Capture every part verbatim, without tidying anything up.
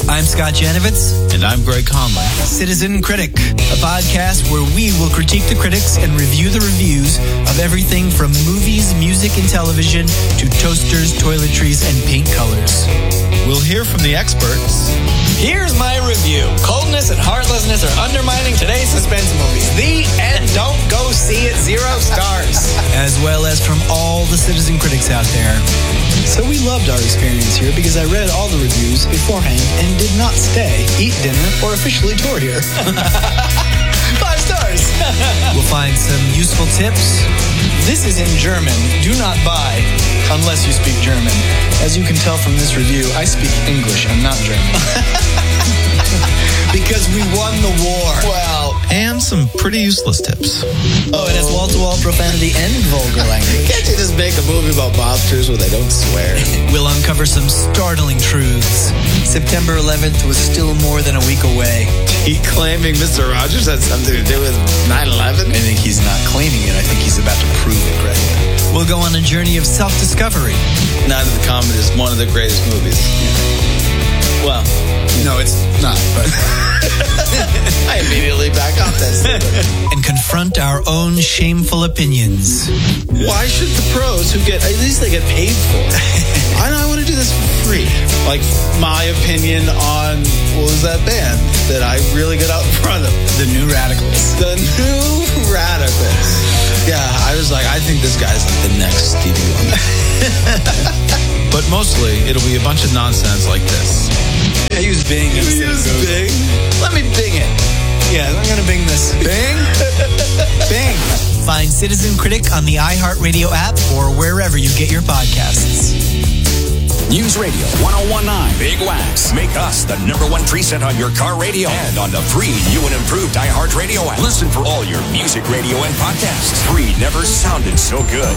I'm Scott Janovitz. And I'm Greg Conley. Citizen Critic, a podcast where we will critique the critics and review the reviews of everything from movies, music, and television to toasters, toiletries, and paint colors. We'll hear from the experts. Here's my review. Coldness and heartlessness are undermining today's suspense movies. The end. Don't go see it. Zero stars. As well as from all the citizen critics out there. So we loved our experience here because I read all the reviews beforehand and did not stay, eat dinner, or officially tour here. Five stars. We'll find some useful tips. This is in German. Do not buy unless you speak German. As you can tell from this review, I speak English and not German. Because we won the war. Well, and some pretty useless tips. Oh, it has wall-to-wall profanity and vulgar language. Can't you just make a movie about mobsters where they don't swear? We'll uncover some startling truths. September eleventh was still more than a week away. He claiming Mister Rogers had something to do with nine eleven? I think he's not claiming it. I think he's about to prove it, Greg. We'll go on a journey of self-discovery. Night of the Comet is one of the greatest movies. Well, no, it's not, but I immediately back off that statement. And confront our own shameful opinions. Why should the pros who get, at least they get paid for it? I know I want to do this for free. Like my opinion on, what was that band that I really got out in front of? The New Radicals. The New Radicals. Yeah, I was like, I think this guy's like the next Stevie Wonder. But mostly, it'll be a bunch of nonsense like this. I use Bing. You use Bing? Let me Bing it. Yeah, I'm going to Bing this. Bing? Bing. Find Citizen Critic on the iHeartRadio app or wherever you get your podcasts. News Radio one oh one point nine Big Wax. Make us the number one preset on your car radio and on the free new and improved iHeartRadio app. Listen for all your music, radio, and podcasts. Free never sounded so good.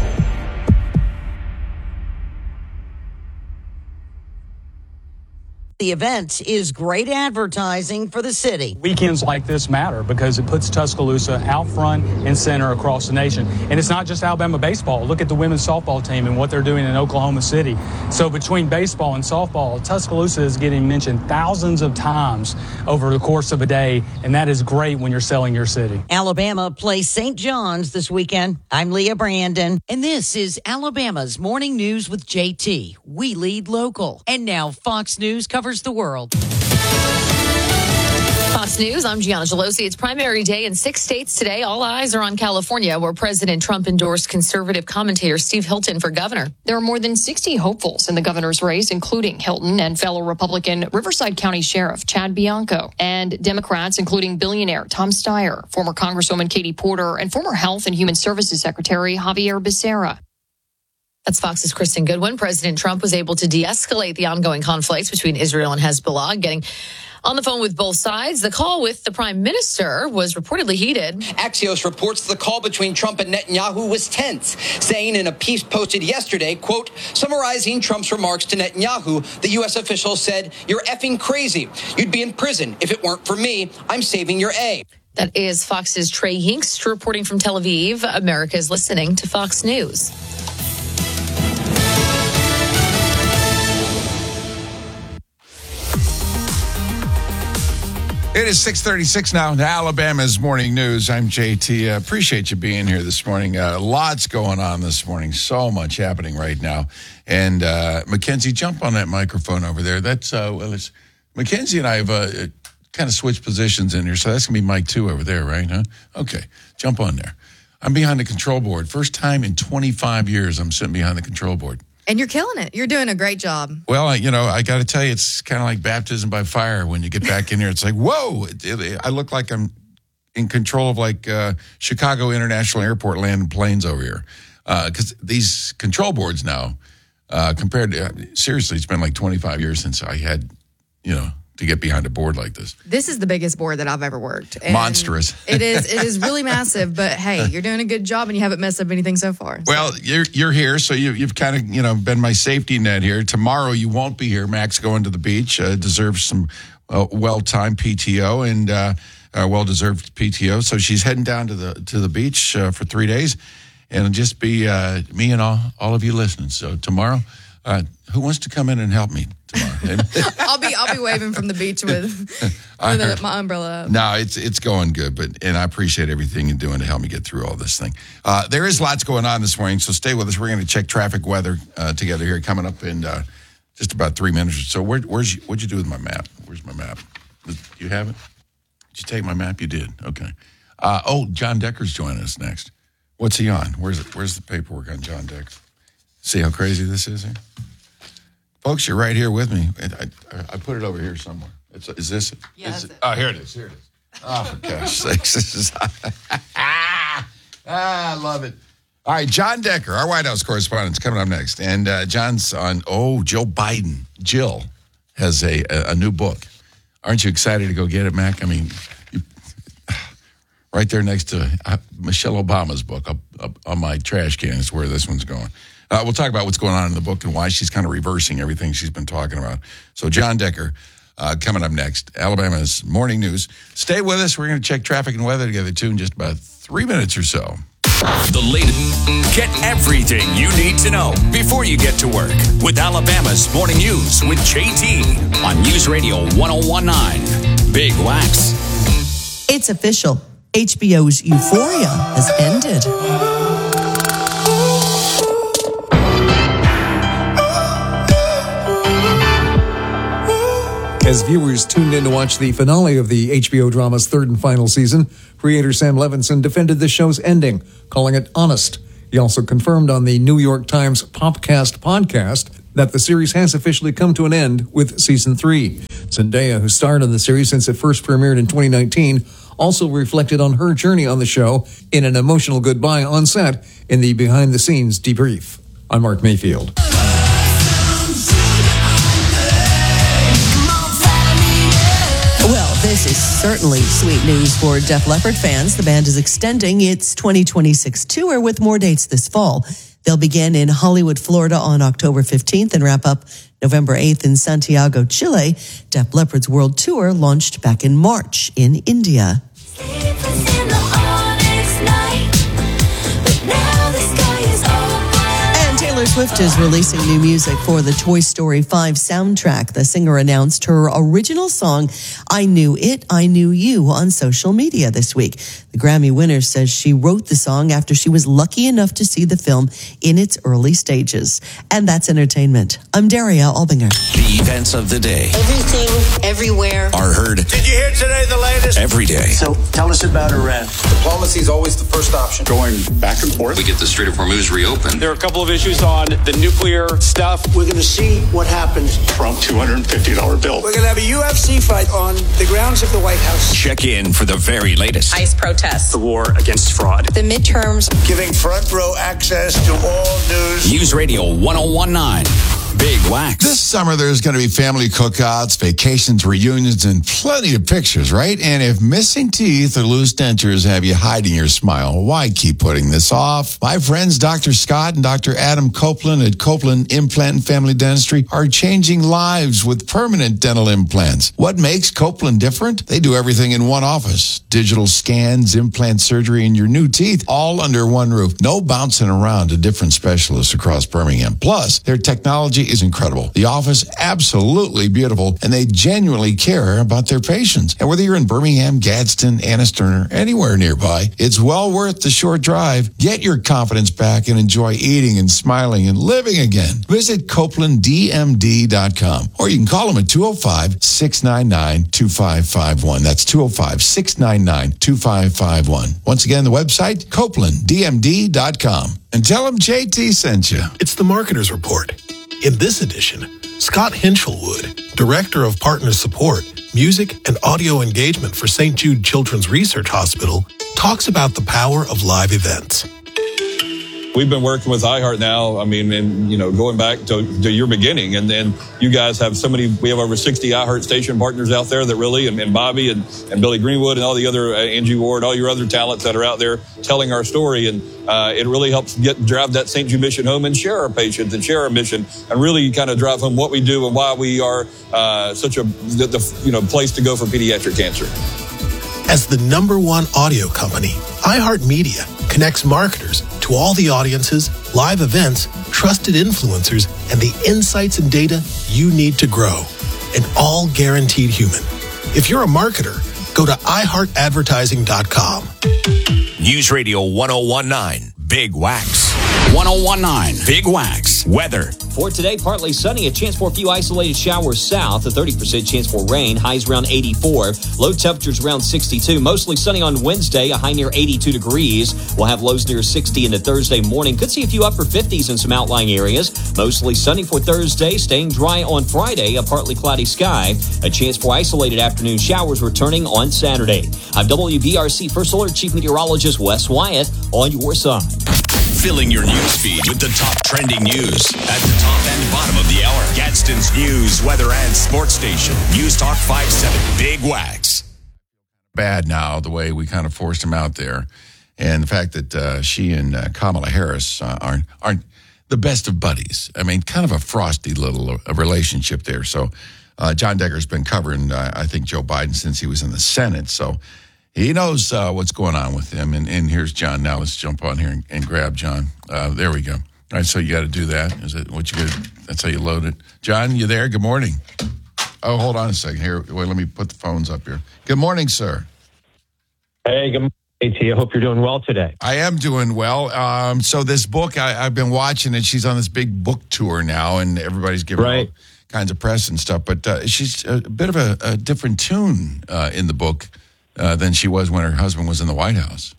The event is great advertising for the city. Weekends like this matter because it puts Tuscaloosa out front and center across the nation. And it's not just Alabama baseball. Look at the women's softball team and what they're doing in Oklahoma City. So between baseball and softball, Tuscaloosa is getting mentioned thousands of times over the course of a day, and that is great when you're selling your city. Alabama plays Saint John's this weekend. I'm Leah Brandon, and this is Alabama's Morning News with J T. We lead local. And now Fox News covers the world. Fox News, I'm Gianna Gelosi. It's primary day in six states today. All eyes are on California, where President Trump endorsed conservative commentator Steve Hilton for governor. There are more than sixty hopefuls in the governor's race, including Hilton and fellow Republican Riverside County Sheriff Chad Bianco, and Democrats, including billionaire Tom Steyer, former Congresswoman Katie Porter, and former Health and Human Services Secretary Javier Becerra. That's Fox's Kristen Goodwin. President Trump was able to de-escalate the ongoing conflicts between Israel and Hezbollah, getting on the phone with both sides. The call with the prime minister was reportedly heated. Axios reports the call between Trump and Netanyahu was tense, saying in a piece posted yesterday, quote, summarizing Trump's remarks to Netanyahu, the U S official said, "You're effing crazy. You'd be in prison. If it weren't for me, I'm saving your A." That is Fox's Trey Hinks reporting from Tel Aviv. America is listening to Fox News. It is six thirty-six now, Alabama's Morning News. I'm J T. Uh, appreciate you being here this morning. Uh, lots going on this morning. So much happening right now. And uh, Mackenzie, jump on that microphone over there. That's uh, well, it's Mackenzie and I have uh, kind of switched positions in here, so that's going to be Mike two over there, right? Huh? Okay, jump on there. I'm behind the control board. First time in twenty-five years I'm sitting behind the control board. And you're killing it. You're doing a great job. Well, I, you know, I got to tell you, it's kind of like baptism by fire. When you get back in here, it's like, whoa, it, it, I look like I'm in control of like uh, Chicago International Airport landing planes over here. Because uh, these control boards now, uh, compared to, uh, seriously, it's been like twenty-five years since I had, you know, to get behind a board like this. This is the biggest board that I've ever worked. And monstrous. It is. It is really massive. But hey, you're doing a good job, and you haven't messed up anything so far. So. Well, you're you're here, so you, you've kind of you know been my safety net here. Tomorrow you won't be here. Max going to the beach. Uh, deserves some uh, well-timed P T O and uh, uh, well-deserved P T O. So she's heading down to the to the beach uh, for three days, and it'll just be uh, me and all all of you listening. So tomorrow. Uh, who wants to come in and help me tomorrow? I'll be I'll be waving from the beach with, with my umbrella up. No, it's it's going good, but and I appreciate everything you're doing to help me get through all this thing. Uh, there is lots going on this morning, so stay with us. We're going to check traffic weather uh, together here coming up in uh, just about three minutes or so. Where, where's you, what'd you do with my map? Where's my map? You have it? Did you take my map? You did. Okay. Uh, oh, John Decker's joining us next. What's he on? Where's it? Where's the paperwork on John Decker? See how crazy this is here? Folks, you're right here with me. I, I, I put it over here somewhere. It's, is this it? Yeah, is it. Oh, here it is. Here it is. Oh, for gosh sakes. This is, ah, I love it. All right, John Decker, our White House correspondent, is coming up next. And uh, John's on, oh, Joe Biden. Jill has a, a, a new book. Aren't you excited to go get it, Mac? I mean, you, right there next to uh, Michelle Obama's book up, up on my trash can is where this one's going. Uh, we'll talk about what's going on in the book and why she's kind of reversing everything she's been talking about. So John Decker uh, coming up next. Alabama's Morning News. Stay with us. We're going to check traffic and weather together, too, in just about three minutes or so. The latest. Get everything you need to know before you get to work with Alabama's Morning News with J T on News Radio one oh one nine. Big Wax. It's official. H B O's Euphoria has ended. As viewers tuned in to watch the finale of the H B O drama's third and final season, creator Sam Levinson defended the show's ending, calling it honest. He also confirmed on the New York Times Popcast podcast that the series has officially come to an end with season three. Zendaya, who starred in the series since it first premiered in twenty nineteen, also reflected on her journey on the show in an emotional goodbye on set in the behind-the-scenes debrief. I'm Mark Mayfield. Well, this is certainly sweet news for Def Leppard fans. The band is extending its twenty twenty-six tour with more dates this fall. They'll begin in Hollywood, Florida on October fifteenth and wrap up November eighth in Santiago, Chile. Def Leppard's world tour launched back in March in India. Taylor Swift is releasing new music for the Toy Story five soundtrack. The singer announced her original song, I Knew It, I Knew You, on social media this week. The Grammy winner says she wrote the song after she was lucky enough to see the film in its early stages. And that's entertainment. I'm Daria Albinger. The events of the day. Everything, everywhere. Are heard. Did you hear today the latest? Every day. So tell us about Iran. Diplomacy is always the first option. Going back and forth. We get the Strait of Hormuz reopened. There are a couple of issues on the nuclear stuff. We're going to see what happens. Trump two hundred fifty dollars bill. We're going to have a U F C fight on the grounds of the White House. Check in for the very latest. ICE protests. The war against fraud. The midterms. Giving front row access to all news. News Radio one oh one nine. Big Wax. This summer, there's going to be family cookouts, vacations, reunions, and plenty of pictures, right? And if missing teeth or loose dentures have you hiding your smile, why keep putting this off? My friends, Doctor Scott and Doctor Adam Copeland at Copeland Implant and Family Dentistry are changing lives with permanent dental implants. What makes Copeland different? They do everything in one office. Digital scans, implant surgery, and your new teeth, all under one roof. No bouncing around to different specialists across Birmingham. Plus, their technology is incredible. The office, absolutely beautiful, and they genuinely care about their patients. And whether you're in Birmingham, Gadsden, Anniston, or anywhere nearby, it's well worth the short drive. Get your confidence back and enjoy eating and smiling and living again. Visit Copeland D M D dot com, or you can call them at two oh five, six nine nine, two five five one. That's two oh five, six nine nine, two five five one. Once again, the website, Copeland D M D dot com. And tell them J T sent you. It's the Marketer's Report. In this edition, Scott Hinchelwood, Director of Partner Support, Music and Audio Engagement for Saint Jude Children's Research Hospital, talks about the power of live events. We've been working with iHeart now, I mean, and, you know, going back to, to your beginning, and then you guys have so many, we have over sixty iHeart station partners out there that really, and, and Bobby and, and Billy Greenwood and all the other, uh, Angie Ward, all your other talents that are out there telling our story, and uh, it really helps get drive that Saint Jude mission home and share our patients and share our mission, and really kind of drive home what we do and why we are uh, such a, the, the, you know, place to go for pediatric cancer. As the number one audio company, iHeartMedia connects marketers to all the audiences, live events, trusted influencers, and the insights and data you need to grow. And all guaranteed human. If you're a marketer, go to i heart advertising dot com. News Radio one oh one nine, Big Wax. one oh one nine, Big Wax. Weather. For today, partly sunny, a chance for a few isolated showers south, a thirty percent chance for rain, highs around eighty-four, low temperatures around sixty-two, mostly sunny on Wednesday, a high near eighty-two degrees. We'll have lows near sixty into Thursday morning. Could see a few upper fifties in some outlying areas. Mostly sunny for Thursday, staying dry on Friday, a partly cloudy sky. A chance for isolated afternoon showers returning on Saturday. I'm W B R C First Alert Chief Meteorologist Wes Wyatt on your side. Filling your news feed with the top trending news at the top and bottom of the hour. Gadsden's news, weather, and sports station. News Talk five seven, Big Wax. Bad now, the way we kind of forced him out there. And the fact that uh, she and uh, Kamala Harris uh, aren't, aren't the best of buddies. I mean, kind of a frosty little uh, relationship there. So uh, John Decker's been covering, uh, I think, Joe Biden since he was in the Senate. So he knows uh, what's going on with him. And, and here's John. Now let's jump on here and, and grab John. Uh, there we go. All right, so you got to do that. Is it what you got? That's how you load it. John, you there? Good morning. Oh, hold on a second here. Wait, let me put the phones up here. Good morning, sir. Hey, good morning, AT. I hope you're doing well today. I am doing well. Um, so this book, I, I've been watching it. She's on this big book tour now, and everybody's giving right. all kinds of press and stuff. But uh, she's a bit of a, a different tune uh, in the book uh, than she was when her husband was in the White House.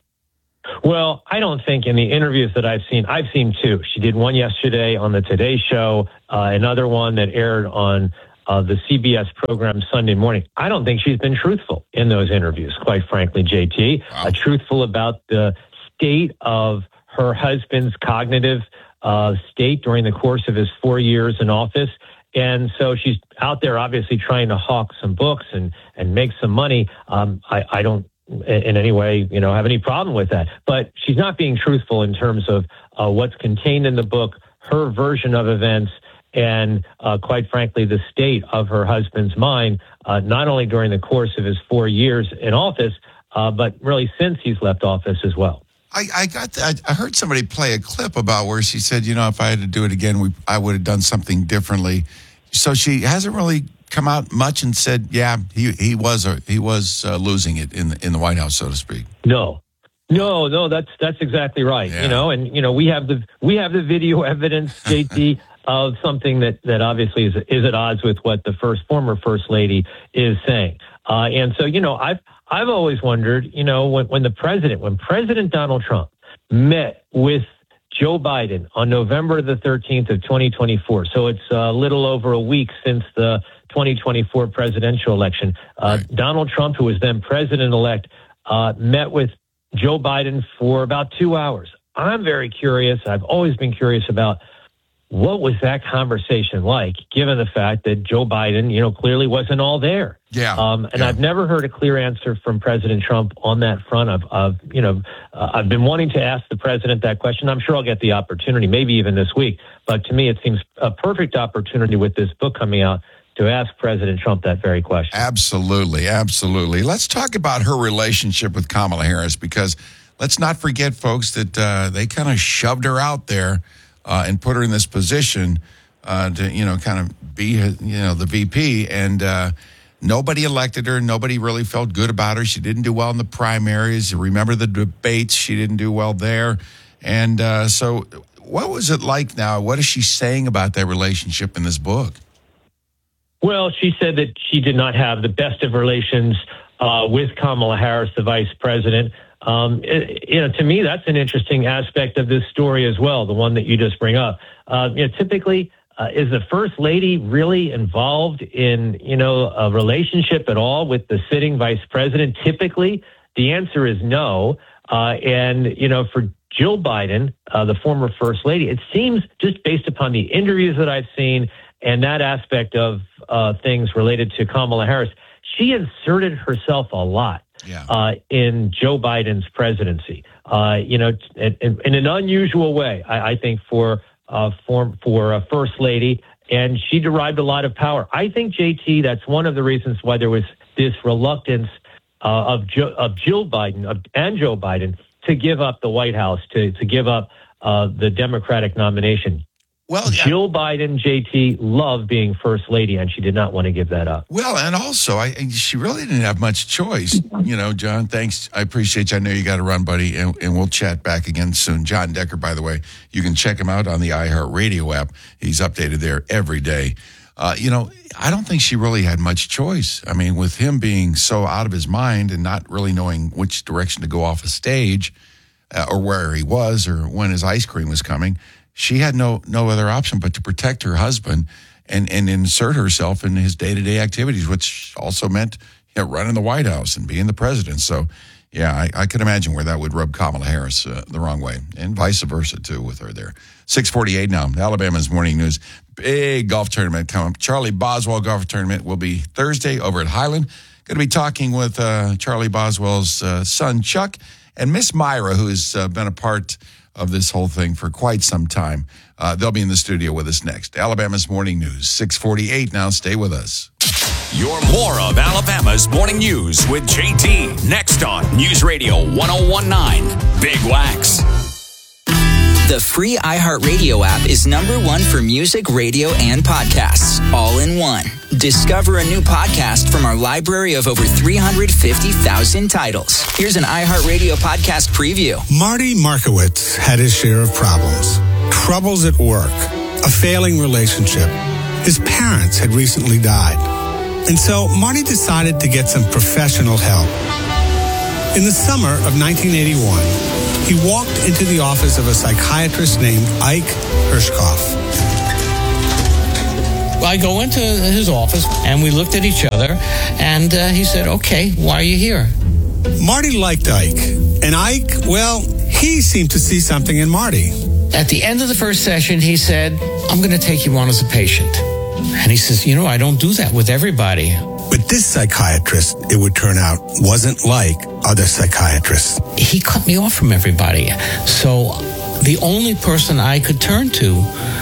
Well, I don't think in the interviews that I've seen, I've seen two. She did one yesterday on the Today Show, uh, another one that aired on uh, the C B S program Sunday morning. I don't think she's been truthful in those interviews, quite frankly, J T. Wow. Uh, truthful about the state of her husband's cognitive uh, state during the course of his four years in office. And so she's out there obviously trying to hawk some books and, and make some money. Um, I, I don't in any way, you know, have any problem with that. But she's not being truthful in terms of uh, what's contained in the book, her version of events, and uh, quite frankly, the state of her husband's mind, uh, not only during the course of his four years in office, uh, but really since he's left office as well. I, I got. I, I heard somebody play a clip about where she said, you know, if I had to do it again, we, I would have done something differently. So she hasn't really come out much and said, yeah, he he was a, he was uh, losing it in the, in the White House, so to speak. No, no, no. That's that's exactly right. Yeah. You know, and you know, we have the we have the video evidence, J T, of something that that obviously is is at odds with what the first former first lady is saying. Uh, and so, you know, I've I've always wondered, you know, when when the president, when President Donald Trump met with Joe Biden on November the thirteenth of twenty twenty-four. So it's a little over a week since the twenty twenty-four presidential election. Uh, right. Donald Trump, who was then president-elect, uh, met with Joe Biden for about two hours. I'm very curious. I've always been curious about what was that conversation like, given the fact that Joe Biden, you know, clearly wasn't all there. Yeah. Um, and yeah. I've never heard a clear answer from President Trump on that front. I've, I've you know, uh, I've been wanting to ask the president that question. I'm sure I'll get the opportunity, maybe even this week. But to me, it seems a perfect opportunity with this book coming out to ask President Trump that very question. Absolutely, absolutely. Let's talk about her relationship with Kamala Harris, because let's not forget, folks, that uh, they kind of shoved her out there uh, and put her in this position uh, to, you know, kind of be, you know, the V P. And uh, nobody elected her. Nobody really felt good about her. She didn't do well in the primaries. Remember the debates? She didn't do well there. And uh, so what was it like now? What is she saying about that relationship in this book? Well, she said that she did not have the best of relations uh, with Kamala Harris, the vice president. Um, it, you know, to me, that's an interesting aspect of this story as well, the one that you just bring up. Uh, you know, typically, uh, is the first lady really involved in, you know, a relationship at all with the sitting vice president? Typically, the answer is no. Uh, and, you know, for Jill Biden, uh, the former first lady, it seems, just based upon the interviews that I've seen and that aspect of uh, things related to Kamala Harris, she inserted herself a lot yeah. uh, in Joe Biden's presidency. Uh, you know, in, in an unusual way, I, I think, for uh, for for a first lady, and she derived a lot of power. I think, J T, that's one of the reasons why there was this reluctance uh, of jo- of Jill Biden of, and Joe Biden to give up the White House, to, to give up uh, the Democratic nomination. Well, Jill Biden, J T, loved being first lady, and she did not want to give that up. Well, and also, I she really didn't have much choice. You know, John, thanks. I appreciate you. I know you got to run, buddy, and, and we'll chat back again soon. John Decker, by the way, you can check him out on the iHeartRadio app. He's updated there every day. Uh, you know, I don't think she really had much choice. I mean, with him being so out of his mind and not really knowing which direction to go off a stage uh, or where he was or when his ice cream was coming, she had no no other option but to protect her husband and, and insert herself in his day-to-day activities, which also meant, you know, running the White House and being the president. So, yeah, I, I can imagine where that would rub Kamala Harris uh, the wrong way, and vice versa, too, with her there. six forty-eight now, Alabama's Morning News. Big golf tournament coming up. Charlie Boswell golf tournament will be Thursday over at Highland. Going to be talking with uh, Charlie Boswell's uh, son, Chuck, and Miss Myra, who has uh, been a part of this whole thing for quite some time. Uh, they'll be in the studio with us next. Alabama's Morning News, six forty-eight now. Stay with us. You're more of Alabama's Morning News with J T. Next on News Radio one oh one point nine, Big Wax. The free iHeartRadio app is number one for music, radio, and podcasts, all in one. Discover a new podcast from our library of over three hundred fifty thousand titles. Here's an iHeartRadio podcast preview. Marty Markowitz had his share of problems. Troubles at work, a failing relationship. His parents had recently died. And so Marty decided to get some professional help. In the summer of nineteen eighty-one, he walked into the office of a psychiatrist named Ike Hirschkoff. I go into his office, and we looked at each other, and uh, he said, okay, why are you here? Marty liked Ike, and Ike, well, he seemed to see something in Marty. At the end of the first session, he said, I'm going to take you on as a patient. And he says, you know, I don't do that with everybody. But this psychiatrist, it would turn out, wasn't like other psychiatrists. He cut me off from everybody. So the only person I could turn to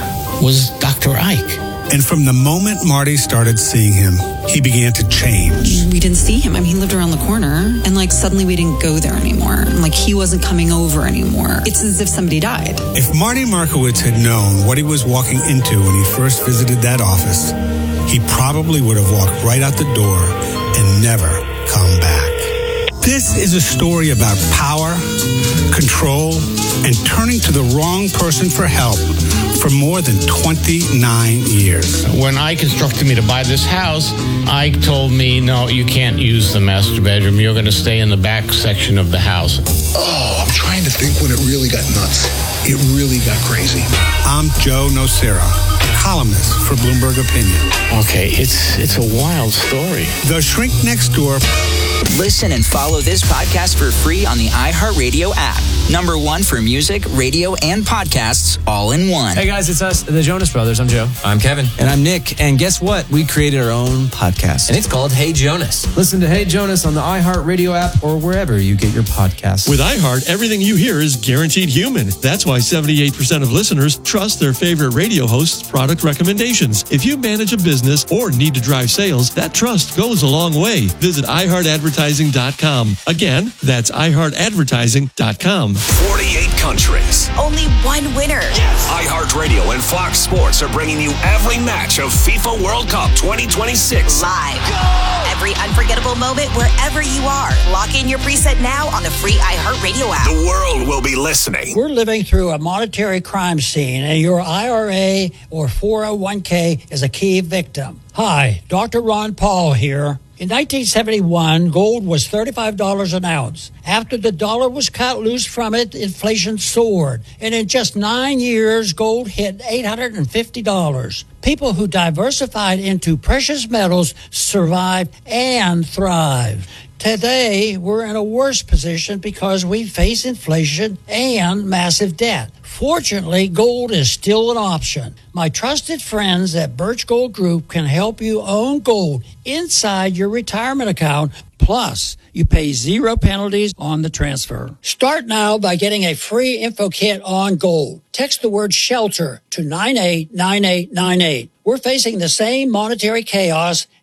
was Doctor Ike. And from the moment Marty started seeing him, he began to change. We didn't see him. I mean, he lived around the corner, and like suddenly we didn't go there anymore. Like he wasn't coming over anymore. It's as if somebody died. If Marty Markowitz had known what he was walking into when he first visited that office, he probably would have walked right out the door and never come back. This is a story about power, control, and turning to the wrong person for help for more than twenty-nine years. When Ike instructed me to buy this house, Ike told me, no, you can't use the master bedroom. You're going to stay in the back section of the house. Oh, I'm trying to think when it really got nuts. It really got crazy. I'm Joe Nocera, columnist for Bloomberg Opinion. Okay, it's it's a wild story. The Shrink Next Door. Listen and follow this podcast for free on the iHeartRadio app. Number one for music, radio, and podcasts, all in one. Hey guys, it's us, the Jonas Brothers. I'm Joe. I'm Kevin. And I'm Nick. And guess what? We created our own podcast. And it's called Hey Jonas. Listen to Hey Jonas on the iHeartRadio app or wherever you get your podcasts. With iHeart, everything you hear is guaranteed human. That's why seventy-eight percent of listeners trust their favorite radio host's product recommendations. If you manage a business or need to drive sales, that trust goes a long way. Visit i heart advertising dot com. Again, that's i heart advertising dot com. forty-eight countries. Only one winner. Yes. iHeartRadio and Fox Sports are bringing you every match of FIFA World Cup twenty twenty-six. Live. Go! Every unforgettable moment wherever you are. Lock in your preset now on the free iHeartRadio app. The world will be listening. We're living through a monetary crime scene, and your I R A or four oh one k is a key victim. Hi, Doctor Ron Paul here. In nineteen seventy-one, gold was thirty-five dollars an ounce. After the dollar was cut loose from it, inflation soared. And in just nine years, gold hit eight hundred fifty dollars. People who diversified into precious metals survived and thrived. Today, we're in a worse position because we face inflation and massive debt. Fortunately, gold is still an option. My trusted friends at Birch Gold Group can help you own gold inside your retirement account. Plus, you pay zero penalties on the transfer. Start now by getting a free info kit on gold. Text the word SHELTER to nine eight nine eight nine eight. We're facing the same monetary chaos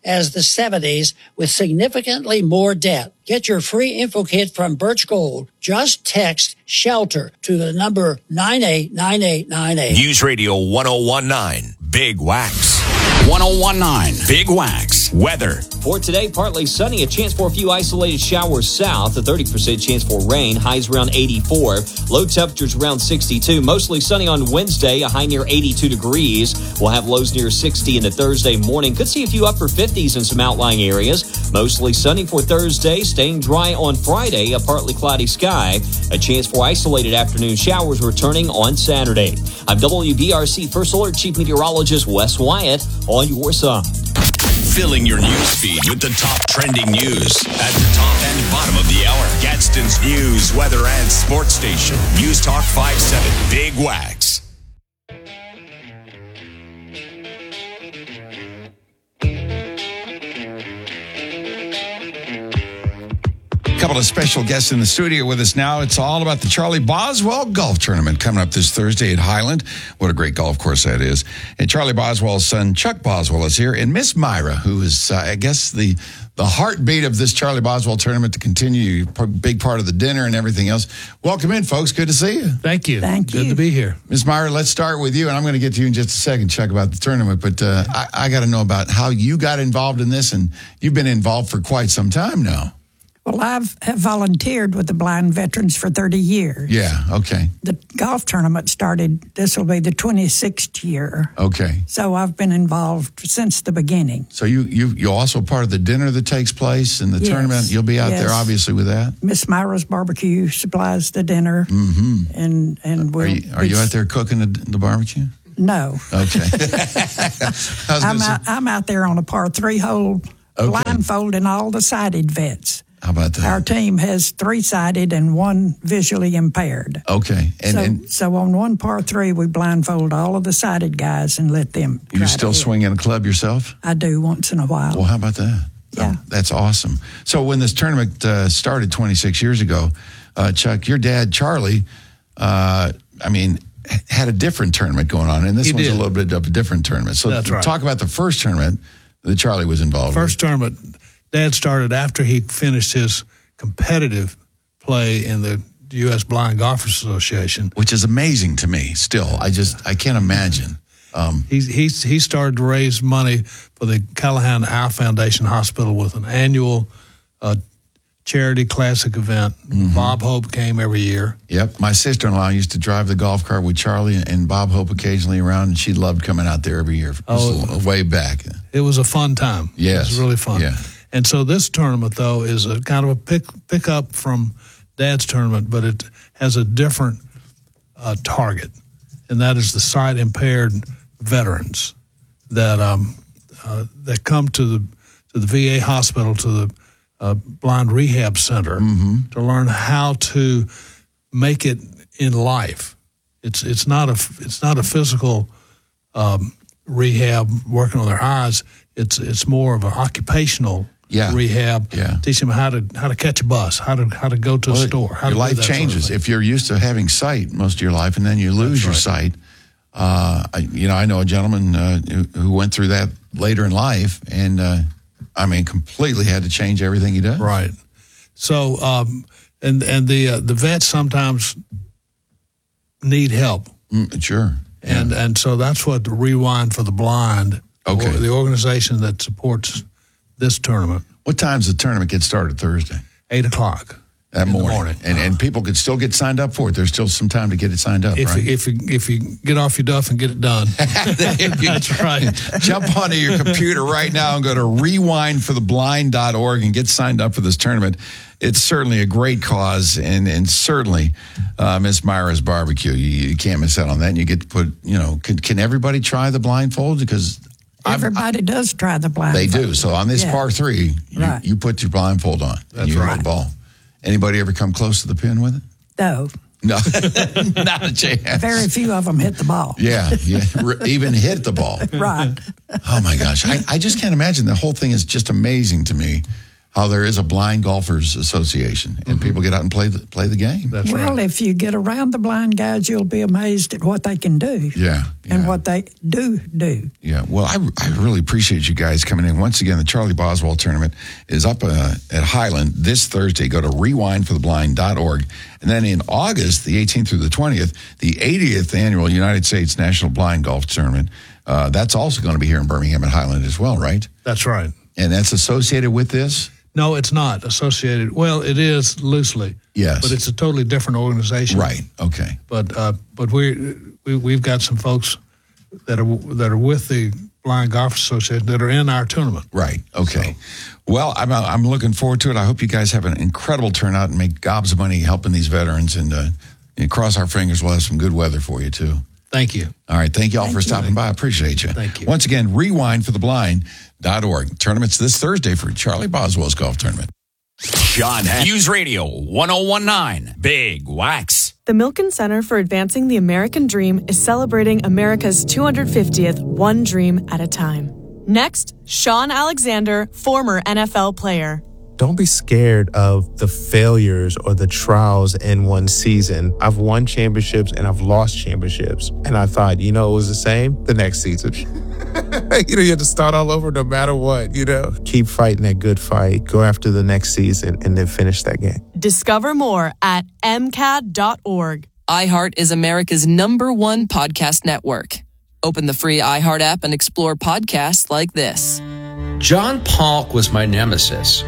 as the seventies with significantly more debt. Get your free info kit from Birch Gold. Just text SHELTER to the number nine eight nine eight nine eight. News Radio one oh one nine, Big Wax. one oh one nine, Big Wax. Weather. For today, partly sunny, a chance for a few isolated showers south, a thirty percent chance for rain, highs around eighty-four, low temperatures around sixty-two, mostly sunny on Wednesday, a high near eighty-two degrees. We'll have lows near sixty into Thursday morning. Could see a few upper fifties in some outlying areas. Mostly sunny for Thursday, staying dry on Friday, a partly cloudy sky. A chance for isolated afternoon showers returning on Saturday. I'm W B R C First Alert Chief Meteorologist Wes Wyatt on your side. Filling your news feed with the top trending news at the top and bottom of the hour. Gadsden's news, weather, and sports station. News Talk five seven, Big Wax. A couple of special guests in the studio with us now. It's all about the Charlie Boswell Golf Tournament coming up this Thursday at Highland. What a great golf course that is. And Charlie Boswell's son, Chuck Boswell, is here. And Miss Myra, who is, uh, I guess, the the heartbeat of this Charlie Boswell tournament to continue, a big part of the dinner and everything else. Welcome in, folks. Good to see you. Thank you. Thank Good you. to be here. Miss Myra, let's start with you. And I'm going to get to you in just a second, Chuck, about the tournament. But uh, I, I got to know about how you got involved in this. And you've been involved for quite some time now. Well, I've have volunteered with the Blind Veterans for thirty years. Yeah, okay. The golf tournament started, this will be the twenty-sixth year. Okay. So I've been involved since the beginning. So you, you, you're also part of the dinner that takes place in the Yes, tournament? You'll be out yes. there, obviously, with that? Miss Myra's Barbecue supplies the dinner. Mm-hmm. And, and we'll, Are you, are you out there cooking the, the barbecue? No. Okay. I'm out, I'm out there on a par three hole, Okay. blindfolding all the sighted vets. How about that? Our team has three sighted and one visually impaired. Okay. And, so, and so on one par three, we blindfold all of the sighted guys and let them. you try still to swinging a club yourself? I do once in a while. Well, how about that? Yeah. Um, that's awesome. So when this tournament uh, started twenty-six years ago, uh, Chuck, your dad, Charlie, uh, I mean, had a different tournament going on. And this He one's did. a little bit of a different tournament. So That's right. talk about the first tournament that Charlie was involved First tournament, Dad started after he finished his competitive play in the U S Blind Golfers Association. with, which is amazing to me still. I just, I can't imagine. Um, He, he, he started to raise money for the Callahan Eye Foundation Hospital with an annual uh, charity classic event. Mm-hmm. Bob Hope came every year. Yep. My sister-in-law used to drive the golf cart with Charlie and Bob Hope occasionally around, and she loved coming out there every year. Oh. This is way back. It was a fun time. Yes. It was really fun. Yeah. And so this tournament, though, is a kind of a pick pick up from Dad's tournament, but it has a different uh, target, and that is the sight impaired veterans that um, uh, that come to the to the V A hospital, to the uh, blind rehab center, Mm-hmm. to learn how to make it in life. It's it's not a it's not a physical um, rehab working on their eyes. It's it's more of an occupational Yeah. rehab. Yeah. Teach them how to how to catch a bus, how to how to go to Well, a store. How your to do life that sort of changes. thing. If you're used to having sight most of your life and then you lose your sight, uh, I, you know, I know a gentleman uh, who, who went through that later in life and, uh, I mean, completely had to change everything he does. Right. So, um, and and the uh, the vets sometimes need help. Mm, sure. And and so that's what the Rewind for the Blind, Okay. or the organization that supports this tournament. What time's the tournament get started Thursday? Eight o'clock. That in the morning. morning. And, and people could still get signed up for it. There's still some time to get it signed up, If right? you, if you if you get off your duff and get it done, that's right. Jump onto your computer right now and go to rewind for the blind dot org and get signed up for this tournament. It's certainly a great cause, and, and certainly uh, Miss Myra's Barbecue. You, you can't miss out on that. And you get to put, you know, can, can everybody try the blindfold? Because Everybody I, does try the blindfold. They do. So on this yeah. par three, you, right. you put your blindfold on. That's and you right. hit the ball. Anybody ever come close to the pin with it? No. No, not a chance. Very few of them hit the ball. Yeah, yeah, even hit the ball. Right. Oh my gosh, I, I just can't imagine. The whole thing is just amazing to me. how there is a blind golfers association, and people get out and play the, play the game. That's well, right. if you get around the blind guys, you'll be amazed at what they can do. Yeah, And yeah. what they do do. Yeah, well, I, I really appreciate you guys coming in. Once again, the Charlie Boswell tournament is up uh, at Highland this Thursday. Go to rewind for the blind dot org. And then in August, the eighteenth through the twentieth, the eightieth annual United States National Blind Golf Tournament. Uh, that's also going to be here in Birmingham at Highland as well, right? That's right. And that's associated with this? No, it's not associated. Well, it is loosely. Yes. But it's a totally different organization. Right, okay. But uh, but we, we, we've got some folks that are that are with the Blind Golf Association that are in our tournament. Right, okay. So. Well, I'm, I'm looking forward to it. I hope you guys have an incredible turnout and make gobs of money helping these veterans. And, uh, and cross our fingers, we'll have some good weather for you, too. Thank you. All right. Thank you all Thank for you. stopping by. I appreciate you. Thank you. Once again, rewind for the blind dot org. Tournament's this Thursday for Charlie Boswell's golf tournament. Sean News Radio one oh one nine Big Wax. The Milken Center for Advancing the American Dream is celebrating America's two hundred fiftieth One Dream at a Time. Next, Sean Alexander, former N F L player. Don't be scared of the failures or the trials in one season. I've won championships and I've lost championships. And I thought, you know, it was the same the next season. you know, you have to start all over no matter what, you know. Keep fighting that good fight. Go after the next season and then finish that game. Discover more at m c a d dot org. iHeart is America's number one podcast network. Open the free iHeart app and explore podcasts like this. John Polk was my nemesis.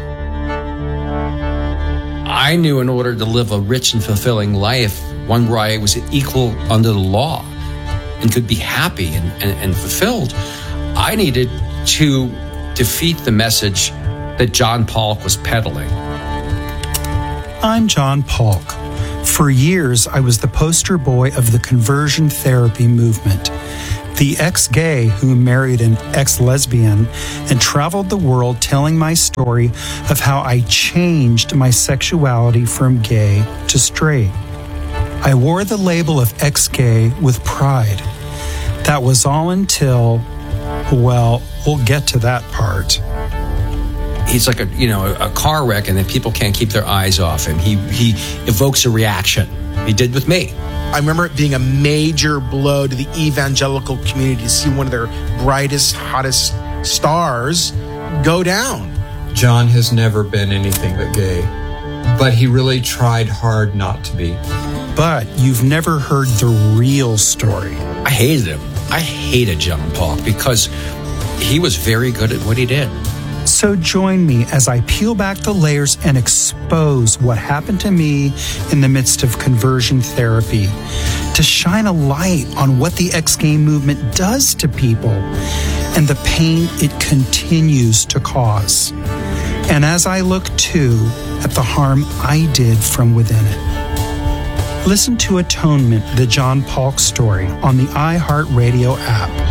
I knew in order to live a rich and fulfilling life, one where I was equal under the law and could be happy and, and, and fulfilled, I needed to defeat the message that John Polk was peddling. I'm John Polk. For years, I was the poster boy of the conversion therapy movement. The ex-gay who married an ex-lesbian and traveled the world telling my story of how I changed my sexuality from gay to straight. I wore the label of ex-gay with pride. That was all until, well, we'll get to that part. He's like a, you know, a car wreck, and then people can't keep their eyes off him. He, he evokes a reaction. He did with me. I remember it being a major blow to the evangelical community to see one of their brightest, hottest stars go down. John has never been anything but gay, but he really tried hard not to be. But you've never heard the real story. I hated him. I hated John Polk because he was very good at what he did. So join me as I peel back the layers and expose what happened to me in the midst of conversion therapy, to shine a light on what the ex-gay movement does to people and the pain it continues to cause. And as I look too at the harm I did from within it. Listen to Atonement, the John Polk story on the iHeartRadio app.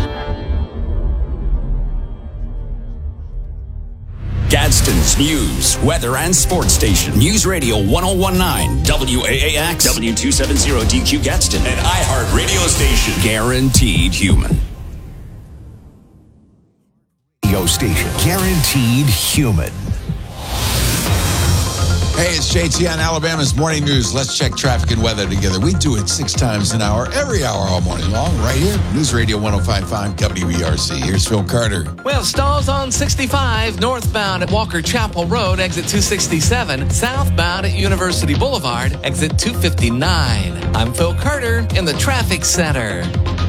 Gadsden's news, weather, and sports station. News Radio one oh one nine W A A X, W two seventy D Q Gadsden, an iHeart radio station. Guaranteed human. Radio station. Guaranteed human. Hey, it's J T on Alabama's Morning News. Let's check traffic and weather together. We do it six times an hour, every hour all morning long, right here. News Radio one oh five point five W E R C. Here's Phil Carter. Well, stalls on sixty-five, northbound at Walker Chapel Road, exit two sixty-seven, southbound at University Boulevard, exit two fifty-nine. I'm Phil Carter in the traffic center.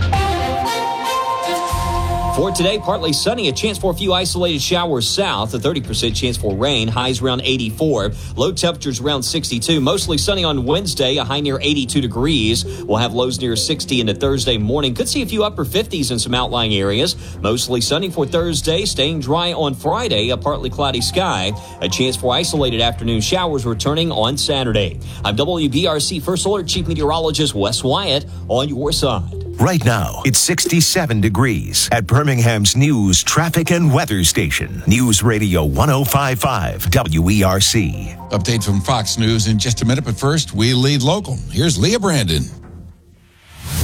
For today, partly sunny, a chance for a few isolated showers south, a thirty percent chance for rain, highs around eighty-four, low temperatures around sixty-two, mostly sunny on Wednesday, a high near eighty-two degrees. We'll have lows near sixty into Thursday morning. Could see a few upper fifties in some outlying areas. Mostly sunny for Thursday, staying dry on Friday, a partly cloudy sky. A chance for isolated afternoon showers returning on Saturday. I'm W B R C First Alert Chief Meteorologist Wes Wyatt on your side. Right now, it's sixty-seven degrees at Birmingham's news, traffic, and weather station. News Radio one oh five point five W E R C. Update from Fox News in just a minute, but first, we lead local. Here's Leah Brandon.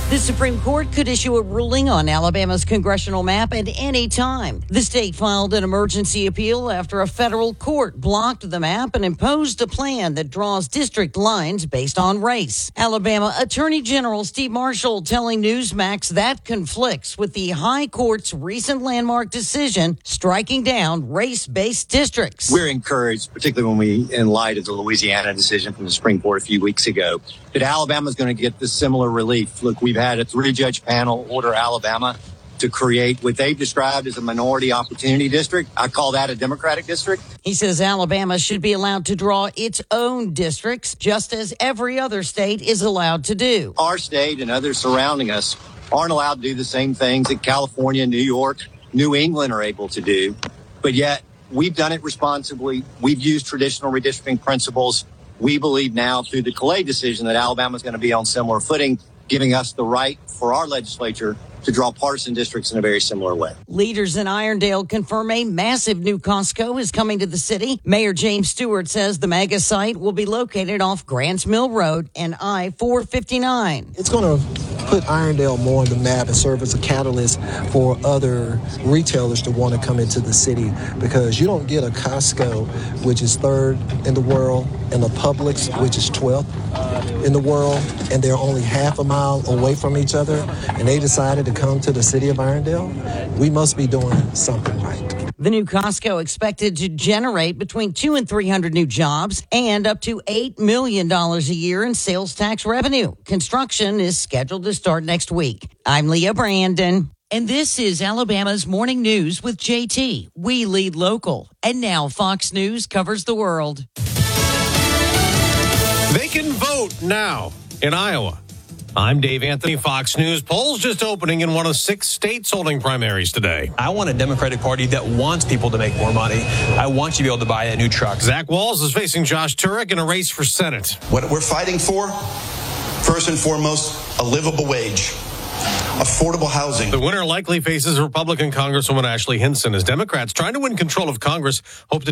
The Supreme Court could issue a ruling on Alabama's congressional map at any time. The state filed an emergency appeal after a federal court blocked the map and imposed a plan that draws district lines based on race. Alabama Attorney General Steve Marshall telling Newsmax that conflicts with the High Court's recent landmark decision striking down race-based districts. We're encouraged, particularly when we, in light of the Louisiana decision from the Supreme Court a few weeks ago, that Alabama's going to get this similar relief. Look, we've had a three-judge panel order Alabama to create what they've described as a minority opportunity district. I call that a Democratic district. He says Alabama should be allowed to draw its own districts, just as every other state is allowed to do. Our state and others surrounding us aren't allowed to do the same things that California, New York, New England are able to do. But yet, we've done it responsibly. We've used traditional redistricting principles. We believe now through the Calais decision that Alabama is going to be on similar footing, giving us the right for our legislature to draw partisan districts in a very similar way. Leaders in Irondale confirm a massive new Costco is coming to the city. Mayor James Stewart says the mega site will be located off Grants Mill Road and I four fifty-nine. It's going to put Irondale more on the map and serve as a catalyst for other retailers to want to come into the city, because you don't get a Costco, which is third in the world, and a Publix, which is twelfth in the world, and they're only half a mile away from each other, and they decided to come to the city of Irondale. We must be doing something right. The new Costco expected to generate between two and three hundred new jobs and up to eight million dollars a year in sales tax revenue. Construction is scheduled to start next week. I'm Leah Brandon, and this is Alabama's Morning News with J T. We lead local, and now Fox News covers the world. They can vote now in Iowa. I'm Dave Anthony, Fox News. Polls just opening in one of six states holding primaries today. I want a Democratic Party that wants people to make more money. I want you to be able to buy a new truck. Zach Walz is facing Josh Turek in a race for Senate. What we're fighting for, first and foremost, a livable wage, affordable housing. The winner likely faces Republican Congresswoman Ashley Hinson as Democrats trying to win control of Congress hope to